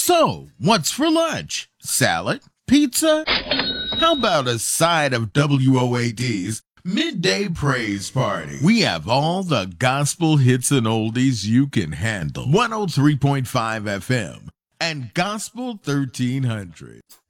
So, what's for lunch? Salad? Pizza? How about a side of WOAD's Midday Praise Party? We have all the gospel hits and oldies you can handle. 103.5 FM and Gospel 1300.